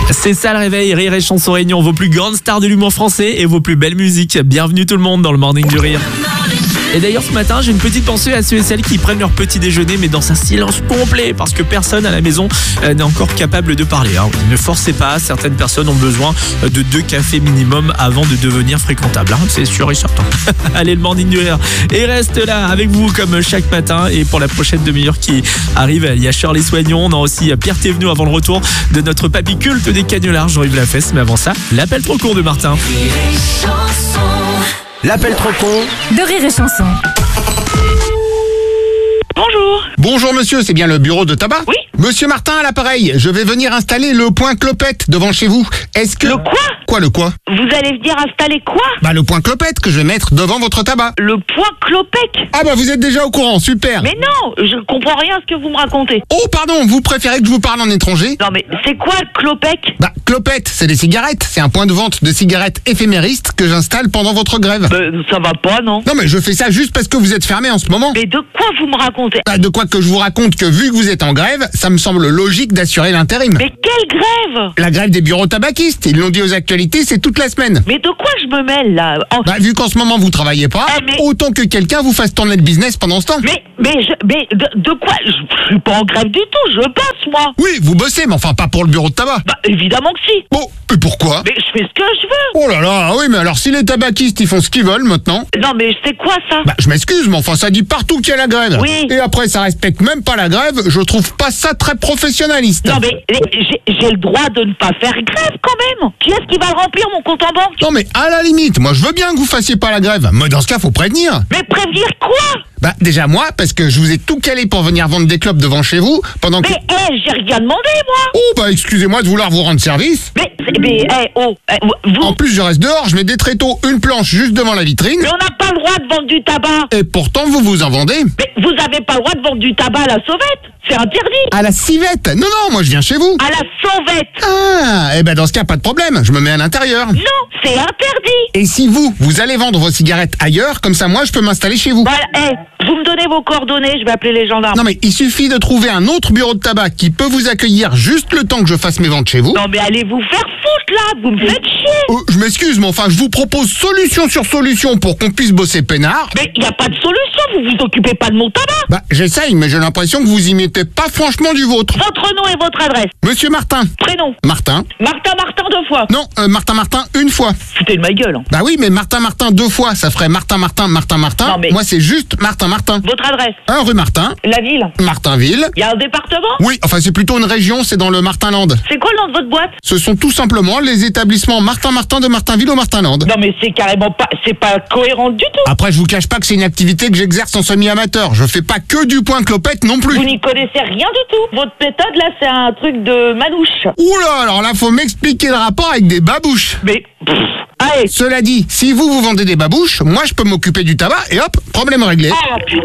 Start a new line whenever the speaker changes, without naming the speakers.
C'est ça le réveil, Rire et Chanson Réunion, vos plus grandes stars de l'humour français et vos plus belles musiques. Bienvenue tout le monde dans le Morning du Rire. Et d'ailleurs ce matin j'ai une petite pensée à ceux et celles qui prennent leur petit déjeuner mais dans un silence complet parce que personne à la maison n'est encore capable de parler. Ne forcez pas, certaines personnes ont besoin de 2 cafés minimum avant de devenir fréquentables. C'est sûr et certain. Allez, le Morning du Rire et reste là avec vous comme chaque matin. Et pour la prochaine demi-heure qui arrive, il y a Shirley Soignon, on a aussi Pierre Thévenoud avant le retour de notre papy culte des canulars, Jean-Yves Lafesse. Mais avant ça, l'appel trop court de Martin.
L'appel trop con
de Rire et Chanson.
Bonjour.
Bonjour monsieur, c'est bien le bureau de tabac?
Oui.
Monsieur Martin à l'appareil, je vais venir installer le point clopette devant chez vous. Est-ce que...
Le quoi?
Quoi le quoi?
Vous allez venir installer quoi?
Bah le point clopette que je vais mettre devant votre tabac.
Le point Clopec?
Ah bah vous êtes déjà au courant, super.
Mais non, je comprends rien à ce que vous me racontez.
Oh pardon, vous préférez que je vous parle en étranger?
Non mais c'est quoi le Clopec?
Bah clopette, c'est des cigarettes, c'est un point de vente de cigarettes éphéméristes que j'installe pendant votre grève.
Ça va pas, non?
Non mais je fais ça juste parce que vous êtes fermé en ce moment.
Mais de quoi vous me racontez?
Bah de quoi que je vous raconte que vu que vous êtes en grève, ça me semble logique d'assurer l'intérim.
Mais quelle grève?
La grève des bureaux tabaquistes, ils l'ont dit aux actualités, c'est toute la semaine.
Mais de quoi je me mêle là?
Bah vu qu'en ce moment vous travaillez pas,
mais-
autant que quelqu'un vous fasse tourner le business pendant ce temps.
Mais de quoi? Je suis pas en grève du tout, je bosse moi.
Oui, vous bossez, mais enfin pas pour le bureau de tabac.
Bah évidemment que si.
Bon, et pourquoi?
Mais je fais ce que je veux.
Oh là là, oui, mais alors si les tabaquistes ils font ce qu'ils veulent maintenant,
Non mais c'est quoi ça?
bah je m'excuse, mais enfin ça dit partout qu'il y a la grève.
Oui.
Et après ça respecte même pas la grève, je trouve pas ça très professionnaliste.
Non mais j'ai le droit de ne pas faire grève quand même. Qui est-ce qui va remplir mon compte en banque?
Non mais à la limite, moi je veux bien que vous fassiez pas la grève, mais dans ce cas faut prévenir.
Mais prévenir quoi?
Bah déjà moi, parce que je vous ai tout calé pour venir vendre des clopes devant chez vous, pendant que...
Mais j'ai rien demandé moi.
Oh bah excusez-moi de vouloir vous rendre service.
Vous...
En plus je reste dehors, je mets des tréteaux, une planche juste devant la vitrine,
Mais on n'a pas le droit de vendre du tabac.
et pourtant vous vous en vendez.
Mais vous avez pas le droit de vendre du tabac à la sauvette. C'est interdit.
À la civette. Non, non, moi je viens chez vous.
À la sauvette.
Ah, et ben dans ce cas pas de problème, je me mets à l'intérieur.
Non, c'est interdit.
Et si vous allez vendre vos cigarettes ailleurs, comme ça moi je peux m'installer chez vous.
Voilà, vous me donnez vos coordonnées, je vais appeler les gendarmes.
Non mais il suffit de trouver un autre bureau de tabac qui peut vous accueillir juste le temps que je fasse mes ventes chez vous.
Non mais allez vous faire foutre là, vous me faites chier.
Je m'excuse, mais enfin je vous propose solution sur solution pour qu'on puisse bosser peinard.
Mais il n'y a pas de solution, vous vous occupez pas de mon tabac.
Bah j'essaye, mais j'ai l'impression que vous y mettez pas franchement du vôtre.
Votre nom et votre adresse.
Monsieur Martin.
Prénom.
Martin.
Martin 2 fois.
Non, Martin une fois.
Foutez de ma gueule.
Bah oui, mais Martin 2 fois, ça ferait Martin.
Non, mais-
Moi c'est juste Martin.
Votre adresse.
1 rue Martin,
La ville.
Martinville.
Il y a un département.
Oui, enfin c'est plutôt une région, c'est dans le Martinland.
C'est quoi le nom de votre boîte?
Ce sont tout simplement les établissements Martin de Martinville au Martinland.
Non mais c'est carrément pas, c'est pas cohérent du tout.
Après, je vous cache pas que c'est une activité que j'exerce en semi-amateur. Je fais pas que du point clopette non plus.
Vous n'y connaissez rien du tout. Votre méthode là, c'est un truc de manouche.
Oula, alors là, faut m'expliquer le rapport avec des babouches.
Mais allez.
Cela dit, si vous vendez des babouches, moi je peux m'occuper du tabac et hop, problème réglé.
Ah putain.